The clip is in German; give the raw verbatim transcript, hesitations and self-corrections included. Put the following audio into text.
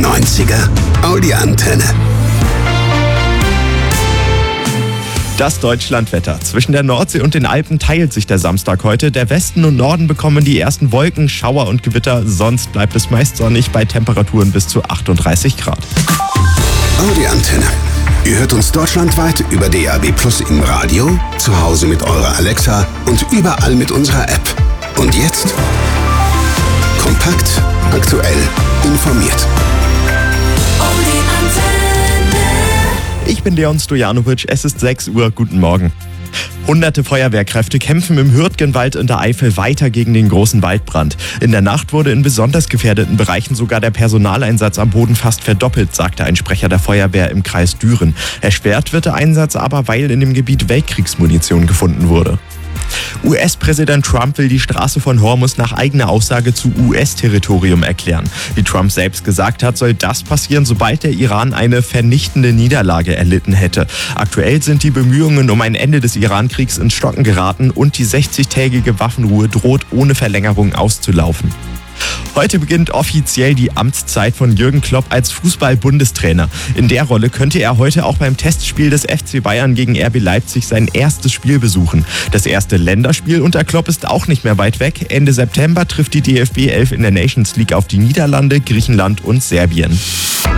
neunziger Audi-Antenne. Das Deutschlandwetter. Zwischen der Nordsee und den Alpen teilt sich der Samstag heute. Der Westen und Norden bekommen die ersten Wolken, Schauer und Gewitter. Sonst bleibt es meist sonnig bei Temperaturen bis zu achtunddreißig Grad. Audi-Antenne. Ihr hört uns deutschlandweit über D A B Plus im Radio, zu Hause mit eurer Alexa und überall mit unserer App. Und jetzt kompakt, aktuell, informiert. Ich bin Leon Stojanovic, es ist sechs Uhr, guten Morgen. Hunderte Feuerwehrkräfte kämpfen im Hürtgenwald in der Eifel weiter gegen den großen Waldbrand. In der Nacht wurde in besonders gefährdeten Bereichen sogar der Personaleinsatz am Boden fast verdoppelt, sagte ein Sprecher der Feuerwehr im Kreis Düren. Erschwert wird der Einsatz aber, weil in dem Gebiet Weltkriegsmunition gefunden wurde. U S-Präsident Trump will die Straße von Hormuz nach eigener Aussage zu U S-Territorium erklären. Wie Trump selbst gesagt hat, soll das passieren, sobald der Iran eine vernichtende Niederlage erlitten hätte. Aktuell sind die Bemühungen um ein Ende des Iran-Kriegs ins Stocken geraten und die sechzigtägige Waffenruhe droht ohne Verlängerung auszulaufen. Heute beginnt offiziell die Amtszeit von Jürgen Klopp als Fußball-Bundestrainer. In der Rolle könnte er heute auch beim Testspiel des F C Bayern gegen R B Leipzig sein erstes Spiel besuchen. Das erste Länderspiel unter Klopp ist auch nicht mehr weit weg. Ende September trifft die D F B elf in der Nations League auf die Niederlande, Griechenland und Serbien.